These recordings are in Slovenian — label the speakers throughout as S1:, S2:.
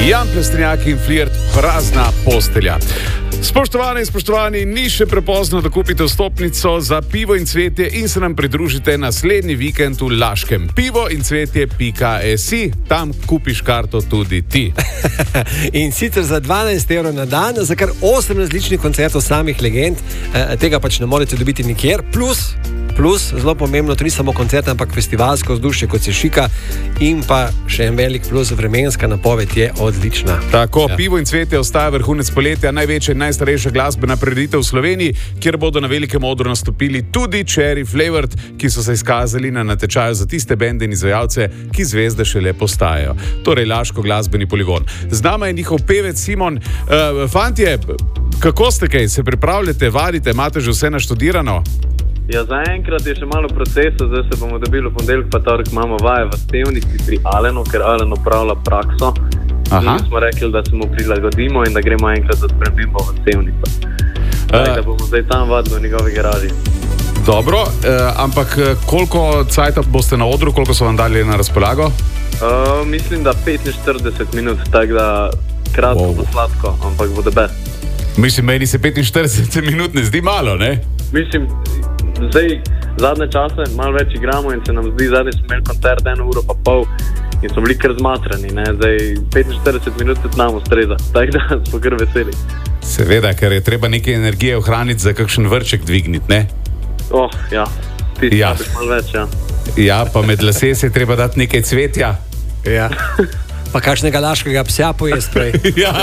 S1: Jan Plestenjak in Flirt, prazna postelja. Spoštovane in spoštovani, ni še prepozno, da kupite vstopnico za Pivo in cvetje in se nam pridružite naslednji vikend v Laškem. pivoincvetje.si, tam kupiš karto tudi ti.
S2: In sicer za 12 € na dan, za kar 8 različnih koncertov samih legend, tega pač ne morete dobiti nikjer, plus, zelo pomembno, to ni samo koncert, ampak festivalsko vzdušje, kot se šika, in pa še en velik plus, vremenska napoved je odlična.
S1: Tako, ja. Pivo in cvetje ostaja vrhunec poletja, največja in najstarejša glasbena prireditev v Sloveniji, kjer bodo na velikem odru nastopili tudi Cherry Flavored, ki so se izkazali na natečaju za tiste bende in izvajalce, ki zvezde šele postajajo. Torej, Laško glasbeni poligon. Z nama je njihov pevec Simon. Fantje, kako ste kaj? Se pripravljate, vadite, imate že vse naštudirano?
S3: Ja, zaenkrat je še malo procesa, zdaj se bomo dobili v ponedeljek, pa torek imamo vaje v Sevnici pri Alenu, ker Alen opravlja prakso. In smo rekli, da se mu prilagodimo in da gremo enkrat za spremembo v Sevnico. Da bomo zdaj tam vadili v njegovi garaži.
S1: Dobro, ampak koliko cajta boste na odru, koliko so vam dali na razpolago?
S3: Mislim, da 45 minut, tako da kratko pa sladko, ampak bo the best.
S1: Mislim, meni se 45 minut ne zdi malo, ne?
S3: Mislim, zdaj zadnje čase malo več igramo in se nam zdi, zadnji smo imeli koncert 1 uro pa pol in smo bili kar zmatrani, ne? Zdaj 45 minut tudi nam ustreza, tako da smo kar veseli.
S1: Seveda, ker je treba neke energije ohraniti za kakšen vrček dvigniti, ne?
S3: Ja, ti staviš malo več, ja. Ja,
S1: pa med lase se je treba dati nekaj cvetja.
S2: Ja. Pa kakšnega laškega psa pojest prej.
S1: Ja,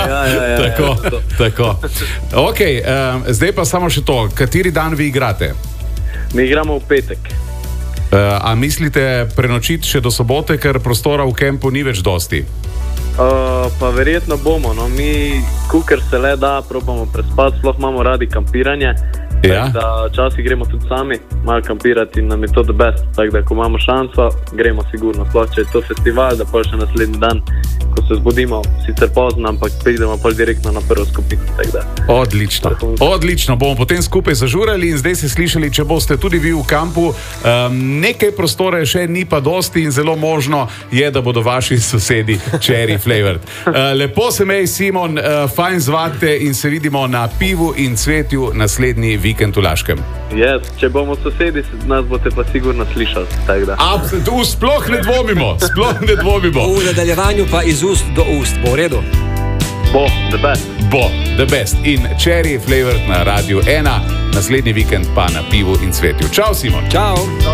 S1: tako. Ok, zdaj pa samo še to, kateri dan vi igrate?
S3: Mi igramo v petek.
S1: A mislite prenočiti še do sobote, ker prostora v kempu ni več dosti?
S3: Pa verjetno bomo, no, mi kukar se le da, probamo prespati, sploh imamo radi kampiranje.
S1: Ja.
S3: Da včasih gremo tudi sami malo kampirati in nam je to the best, tako da ko imamo šanso, gremo sigurno, sploh če je to festival, da pa še naslednji dan, ko se zbudimo, sicer pozno, ampak pridemo pa direktno na prvo skupino, tako da.
S1: Odlično, bomo potem skupaj zažurali in zdaj se slišali, če boste tudi vi v kampu, nekaj prostora še ni pa dosti in zelo možno je, da bodo vaši sosedi Cherry Flavored. Lepo se mej, Simon, fajn zvate in se vidimo na Pivu in cvetju naslednji vikend v Laškem.
S3: Yes, če bomo sosedi, nas boste pa sigurno slišali, tako da.
S1: Absolutno, sploh ne dvomimo.
S2: V nadaljevanju pa iz ust do ust, bo v redu?
S3: Bo, the best.
S1: In Cherry Flavored na Radiu 1, naslednji vikend pa na Pivu in cvetju. Čau, Simon.
S2: Čau.